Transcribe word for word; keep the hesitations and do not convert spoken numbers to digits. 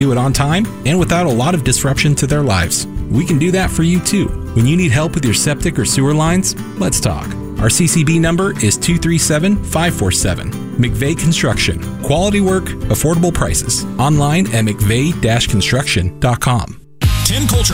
do it on time and without a lot of disruption to their lives. We can do that for you too. When you need help with your septic or sewer lines, let's talk. Our C C B number is two three seven, five four seven. McVeigh Construction. Quality work, affordable prices. Online at mcveigh dash construction dot com. ten Culture